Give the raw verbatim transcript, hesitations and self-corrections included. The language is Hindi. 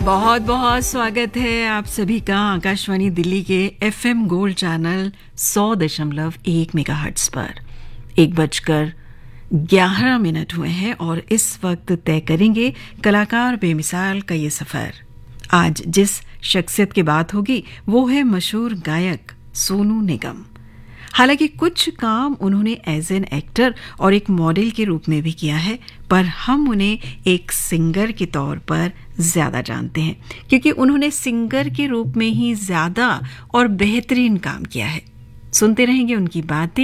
बहुत बहुत स्वागत है आप सभी का आकाशवाणी दिल्ली के एफएम गोल्ड चैनल सौ दशमलव एक मेगाहर्ट्ज पर। एक बजकर ग्यारह मिनट हुए हैं और इस वक्त तय करेंगे कलाकार बेमिसाल का ये सफर। आज जिस शख्सियत की बात होगी वो है मशहूर गायक सोनू निगम। हालांकि कुछ काम उन्होंने एज एन एक्टर और एक मॉडल के रूप में भी किया है, पर हम उन्हें एक सिंगर के तौर पर ज्यादा जानते हैं क्योंकि उन्होंने सिंगर के रूप में ही ज्यादा और बेहतरीन काम किया है। सुनते रहेंगे उनकी बातें।